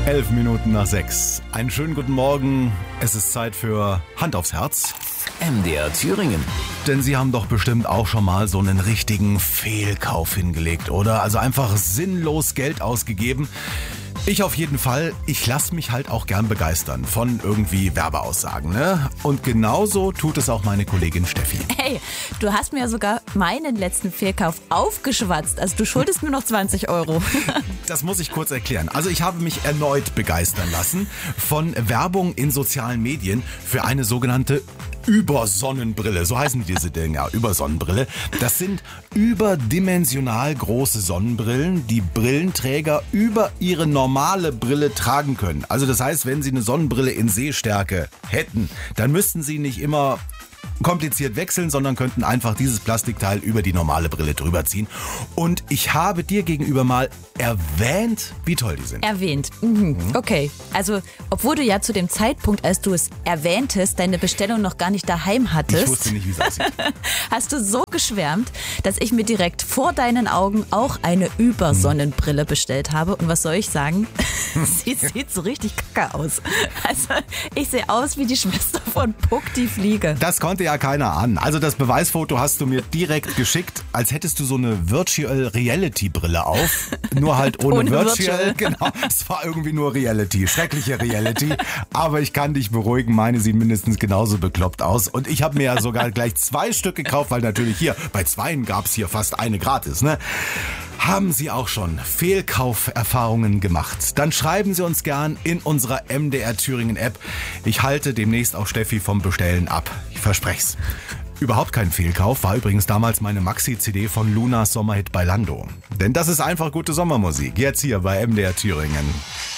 11:11. Einen schönen guten Morgen. Es ist Zeit für Hand aufs Herz. MDR Thüringen. Denn Sie haben doch bestimmt auch schon mal so einen richtigen Fehlkauf hingelegt, oder? Also einfach sinnlos Geld ausgegeben. Ich auf jeden Fall. Ich lasse mich halt auch gern begeistern von irgendwie Werbeaussagen, ne? Und genauso tut es auch meine Kollegin Steffi. Hey, du hast mir sogar meinen letzten Fehlkauf aufgeschwatzt. Also du schuldest mir noch 20 Euro. Das muss ich kurz erklären. Also ich habe mich erneut begeistern lassen von Werbung in sozialen Medien für eine sogenannte Übersonnenbrille. So heißen diese Dinger, Übersonnenbrille. Das sind überdimensional große Sonnenbrillen, die Brillenträger über ihre normale Brille tragen können. Also das heißt, wenn Sie eine Sonnenbrille in Sehstärke hätten, dann müssten Sie nicht immer kompliziert wechseln, sondern könnten einfach dieses Plastikteil über die normale Brille drüber ziehen. Und ich habe dir gegenüber mal erwähnt, wie toll die sind. Erwähnt. Okay. Also, obwohl du ja zu dem Zeitpunkt, als du es erwähntest, deine Bestellung noch gar nicht daheim hattest. Ich wusste nicht, wie es aussieht. Hast du so geschwärmt, dass ich mir direkt vor deinen Augen auch eine Übersonnenbrille bestellt habe. Und was soll ich sagen? Sie sieht so richtig kacke aus. Also, ich sehe aus wie die Schwester von Puck die Fliege. Das konnte ja keiner an. Also das Beweisfoto hast du mir direkt geschickt, als hättest du so eine Virtual Reality Brille auf. Nur halt ohne Virtual. Genau, es war irgendwie nur Reality. Schreckliche Reality. Aber ich kann dich beruhigen, meine sieht mindestens genauso bekloppt aus. Und ich habe mir ja sogar gleich 2 Stück gekauft, weil natürlich hier, bei 2 gab es hier fast eine gratis, ne? Haben Sie auch schon Fehlkauferfahrungen gemacht? Dann schreiben Sie uns gern in unserer MDR Thüringen App. Ich halte demnächst auch Steffi vom Bestellen ab. Ich versprech's. Überhaupt kein Fehlkauf war übrigens damals meine Maxi-CD von Lunas Sommerhit bei Lando. Denn das ist einfach gute Sommermusik. Jetzt hier bei MDR Thüringen.